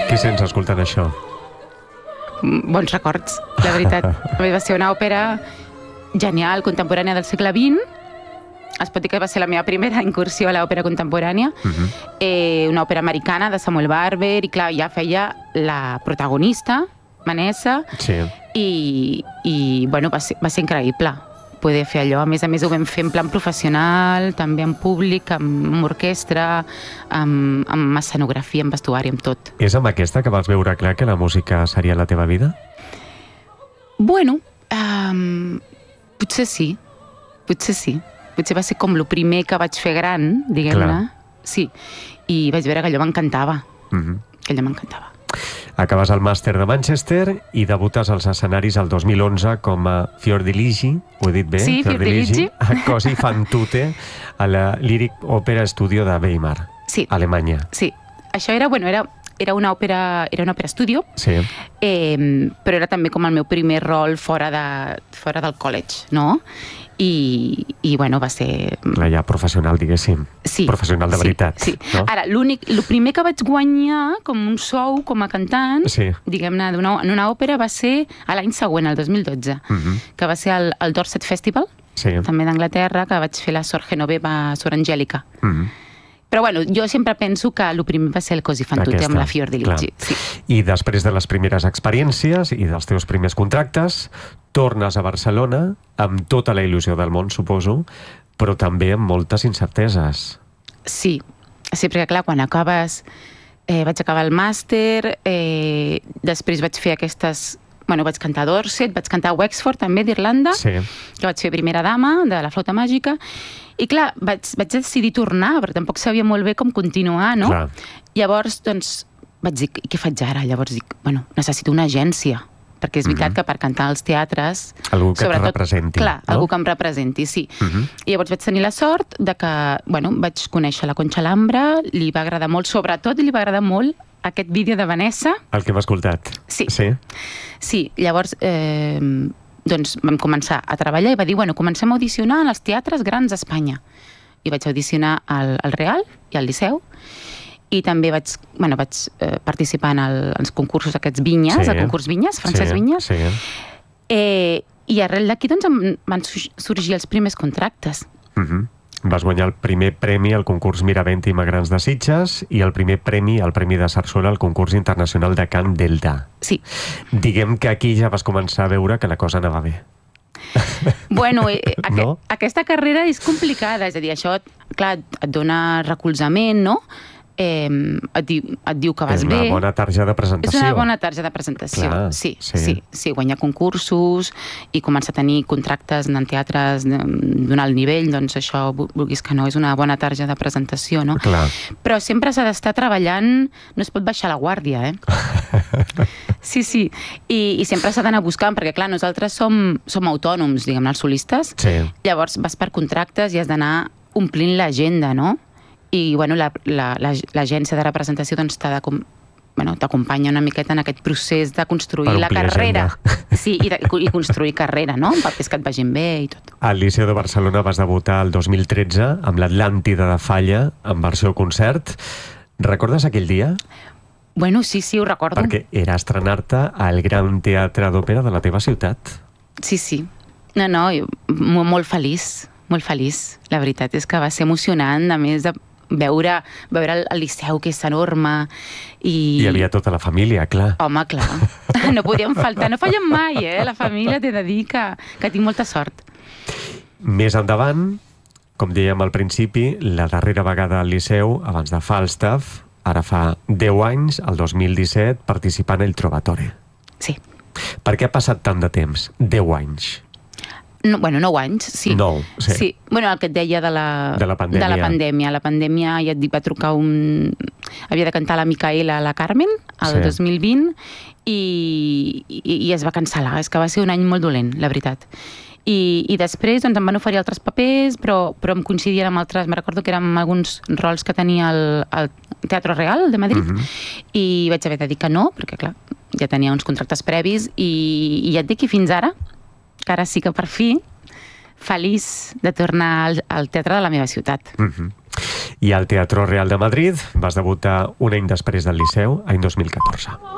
Què sents escoltant això? Bons records, la veritat. Va ser una òpera genial, contemporània del segle XX. Es pot dir que va ser la meva primera incursió a l'òpera contemporània. Una òpera americana de Samuel Barber, i clar, ja feia la protagonista, Vanessa, i bueno, va ser increïble poder fer allò. A més ho vam fer en plan professional, també en públic, amb orquestra, amb escenografia, amb vestuari, amb tot. És amb aquesta que vas veure clar que la música seria la teva vida? Bueno, potser sí. Potser va ser com el primer que vaig fer gran, diguem-ne. Sí, i vaig veure que allò m'encantava. Que allò m'encantava. Acabes el màster de Manchester i debutes als escenaris el 2011 com a Fiordiligi, ho he dit bé? Sí, Fiordiligi. A Così fan tutte, a la Lyric Opera Studio de Weimar, Alemanya. Sí, això era una òpera estudio, però era també com el meu primer rol fora del college, no? I bueno, va ser... Clar, ja professional, diguéssim. Sí. Professional de veritat. Sí. No? Ara, el primer que vaig guanyar com un sou, com a cantant, diguem-ne, en una òpera, va ser l'any següent, el 2012, que va ser el Dorset Festival, també d'Anglaterra, que vaig fer la Sor Genoveva, Sor Angèlica. Però bueno, jo sempre penso que el primer va ser el Così fan tutte amb la Fiordiligi. I després de les primeres experiències i dels teus primers contractes, tornes a Barcelona amb tota la il·lusió del món, suposo, però també amb moltes incerteses. Sí, perquè clar, quan acabes... vaig acabar el màster, després vaig fer aquestes... Bueno, vaig cantar a Dorset, vaig cantar a Wexford, també, d'Irlanda, que vaig fer primera dama de la flauta màgica, i clar, vaig decidir tornar, perquè tampoc sabia molt bé com continuar, no? Llavors, doncs, vaig dir, què faig ara? Llavors dic, bueno, necessito una agència, perquè és veritat que per cantar als teatres... Algú que et representi. Clar, algú que em representi, sí. I llavors vaig tenir la sort de que, bueno, vaig conèixer la Concha Lambra, li va agradar molt, sobretot li va agradar molt aquest vídeo de Vanessa. El que hem escoltat. Sí, llavors doncs vam començar a treballar i va dir, bueno, comencem a audicionar en els teatres grans d'Espanya. I vaig audicionar al Real i al Liceu, i també vaig participar en els concursos aquests Vinyes, el concurs Vinyes, Francesc Vinyes, i arrel d'aquí doncs van sorgir els primers contractes. Vas guanyar el primer premi al concurs Miravent i Magrans de Sitges i el primer premi de Sarsuela al concurs internacional de cant d'Elda. Sí. Diguem que aquí ja vas començar a veure que la cosa anava bé. Bueno, aquesta carrera és complicada, és a dir, això, clar, et dona recolzament, no? Et diu que vas bé. És una bona tarja de presentació. És una bona tarja de presentació, sí. Guanyar concursos i començar a tenir contractes en teatres d'un alt nivell, doncs això, vulguis que no, és una bona tarja de presentació, no? Però sempre s'ha d'estar treballant, no es pot baixar la guàrdia, Sí, i sempre s'ha d'anar buscant, perquè clar, nosaltres som autònoms, diguem-ne, els solistes, llavors vas per contractes i has d'anar omplint l'agenda, no? I bueno, l'agència de representació doncs t'acompanya una miqueta en aquest procés de construir la carrera. Sí, i construir carrera, no? Amb papers que et vagin bé i tot. Al Liceu de Barcelona vas debutar el 2013 amb l'Atlàntida de Falla en versió concert. Recordes aquell dia? Bueno, sí, ho recordo. Perquè era estrenar-te al Gran Teatre d'Òpera de la teva ciutat. Sí. No, molt feliç. Molt feliç. La veritat és que va ser emocionant, a més de veure el Liceu, que és enorme. Hi havia tota la família, clar. Home, clar. No podíem faltar, no fallem mai, la família, t'he de dir que tinc molta sort. Més endavant, com dèiem al principi, la darrera vegada al Liceu, abans de Falstaff, ara fa 10 anys, el 2017, participant a Il Trovatore. Sí. Per què ha passat tant de temps? 10 anys. No, 9 anys, sí. 9, sí. Bueno, el que et deia de la pandèmia. La pandèmia ja et dic, va trucar havia de cantar la Micaela a la Carmen, el 2020, i es va cancel·lar. És que va ser un any molt dolent, la veritat. I després doncs, em van oferir altres papers, però em coincidien amb altres. Me recordo que eren alguns rols que tenia al Teatro Real de Madrid, i vaig haver de dir que no, perquè clar, ja tenia uns contractes previs, i ja et dic que fins ara, que ara sí que per fi, feliç de tornar al teatre de la meva ciutat. I al Teatro Real de Madrid vas debutar un any després del Liceu, any 2014.